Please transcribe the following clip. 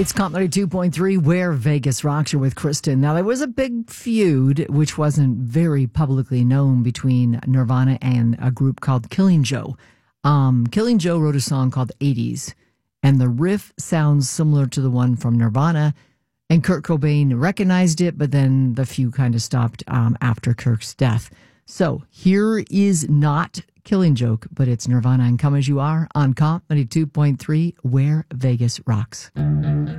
It's Comedy 2.3, Where Vegas Rocks. You're with Kristen. Now, there was a big feud, which wasn't very publicly known, between Nirvana and a group called Killing Joe. Killing Joe wrote a song called 80s, and the riff sounds similar to the one from Nirvana, and Kurt Cobain recognized it, but then the feud kind of stopped after Kurt's death. So here is not Killing Joke, but it's Nirvana and Come As You Are on Comedy 2.3, Where Vegas Rocks.